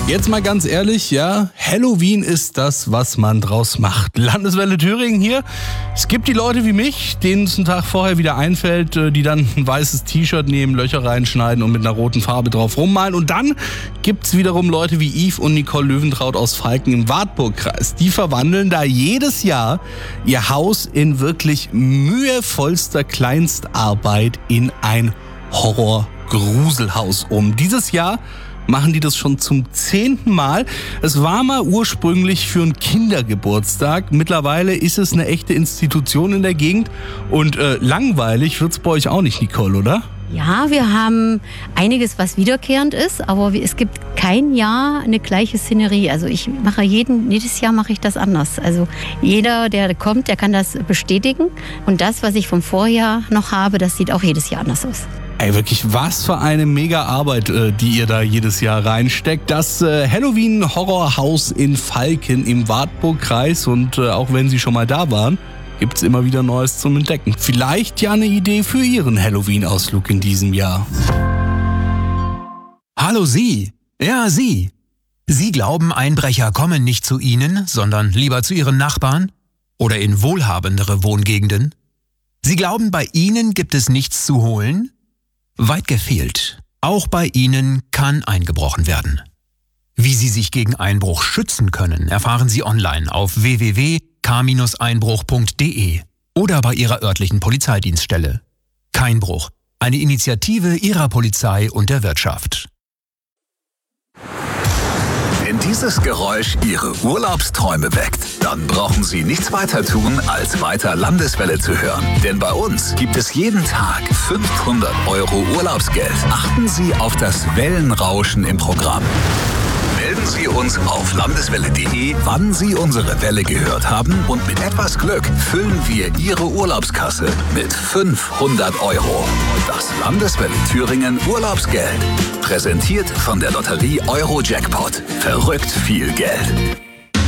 Jetzt mal ganz ehrlich, ja, Halloween ist das, was man draus macht. Landeswelle Thüringen hier. Es gibt die Leute wie mich, denen es einen Tag vorher wieder einfällt, die dann ein weißes T-Shirt nehmen, Löcher reinschneiden und mit einer roten Farbe drauf rummalen. Und dann gibt's wiederum Leute wie Yves und Nicole Löwentraut aus Falken im Wartburgkreis. Die verwandeln da jedes Jahr ihr Haus in wirklich mühevollster Kleinstarbeit in ein Horror-Gruselhaus um. Dieses Jahr machen die das schon zum 10. Mal. Es war mal ursprünglich für einen Kindergeburtstag. Mittlerweile ist es eine echte Institution in der Gegend. Und langweilig wird's bei euch auch nicht, Nicole, oder? Ja, wir haben einiges, was wiederkehrend ist, aber es gibt kein Jahr eine gleiche Szenerie. Also ich mache jedes Jahr mache ich das anders. Also jeder, der kommt, der kann das bestätigen. Und das, was ich vom Vorjahr noch habe, das sieht auch jedes Jahr anders aus. Ey, wirklich, was für eine mega Arbeit, die ihr da jedes Jahr reinsteckt. Das Halloween-Horrorhaus in Falken im Wartburgkreis. Und auch wenn Sie schon mal da waren, gibt's immer wieder Neues zum Entdecken. Vielleicht ja eine Idee für Ihren Halloween-Ausflug in diesem Jahr. Hallo Sie. Ja, Sie. Sie glauben, Einbrecher kommen nicht zu Ihnen, sondern lieber zu Ihren Nachbarn? Oder in wohlhabendere Wohngegenden? Sie glauben, bei Ihnen gibt es nichts zu holen? Weit gefehlt. Auch bei Ihnen kann eingebrochen werden. Wie Sie sich gegen Einbruch schützen können, erfahren Sie online auf www.k-einbruch.de oder bei Ihrer örtlichen Polizeidienststelle. Keinbruch, eine Initiative Ihrer Polizei und der Wirtschaft. Wenn dieses Geräusch Ihre Urlaubsträume weckt, dann brauchen Sie nichts weiter tun, als weiter Landeswelle zu hören. Denn bei uns gibt es jeden Tag 500 € Urlaubsgeld. Achten Sie auf das Wellenrauschen im Programm. Melden Sie uns auf landeswelle.de, wann Sie unsere Welle gehört haben, und mit etwas Glück füllen wir Ihre Urlaubskasse mit 500 €. Das Landeswelle Thüringen Urlaubsgeld. Präsentiert von der Lotterie Euro Jackpot. Verrückt viel Geld.